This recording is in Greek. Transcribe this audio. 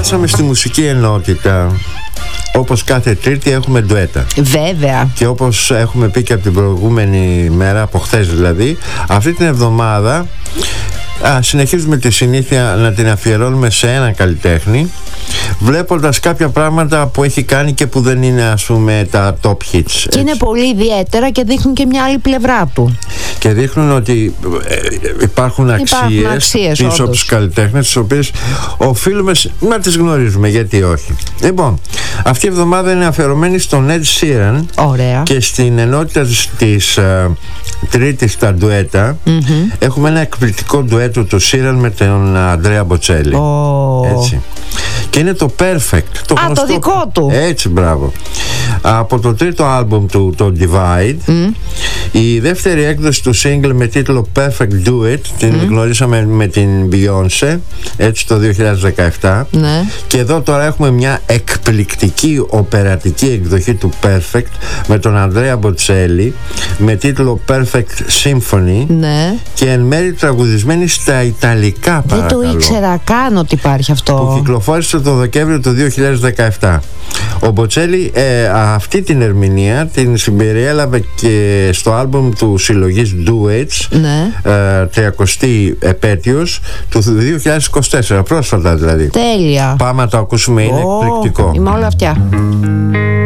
Φτάσαμε στη μουσική ενότητα. Όπως κάθε Τρίτη έχουμε ντουέτα. Βέβαια. Και όπως έχουμε πει και από την προηγούμενη μέρα, από χθες δηλαδή, αυτή την εβδομάδα συνεχίζουμε τη συνήθεια να την αφιερώνουμε σε έναν καλλιτέχνη, βλέποντας κάποια πράγματα που έχει κάνει και που δεν είναι, ας πούμε, τα top hits. Και είναι πολύ ιδιαίτερα και δείχνουν και μια άλλη πλευρά του. Και δείχνουν ότι υπάρχουν αξίες πίσω όντως από τους καλλιτέχνες, τις οποίες οφείλουμε να τις γνωρίζουμε, γιατί όχι. Λοιπόν, αυτή η εβδομάδα είναι αφιερωμένη στον Ed Sheeran. Ωραία. Και στην ενότητα της Τρίτης τα ντουέτα έχουμε ένα εκπληκτικό ντουέτο του Sheeran με τον Αντρέα Μποτσέλη. Έτσι. Και είναι το Perfect, το γνωστό, το δικό του. Έτσι, μπράβο. Από το τρίτο άλμπουμ του, το Divide, η δεύτερη έκδοση του single με τίτλο Perfect Do It την γνωρίσαμε με την Beyoncé, έτσι, το 2017. Ναι. Και εδώ τώρα έχουμε μια εκπληκτική οπερατική εκδοχή του Perfect με τον Αντρέα Μποτσέλη με τίτλο Perfect Symphony, ναι, και εν μέρει τραγουδισμένη στα Ιταλικά, παρακαλώ. Δεν το ήξερα καν ότι υπάρχει αυτό. Που κυκλοφόρησε το Δεκέμβριο του 2017. Ο Μποτσέλη αυτή την ερμηνεία την συμπεριέλαβε και στο άλμπουμ του συλλογής Duets, ναι, 30η επέτειος του 2024, πρόσφατα δηλαδή. Τέλεια. Πάμε να το ακούσουμε, είναι εκπληκτικό. Είμαι όλα αυτιά.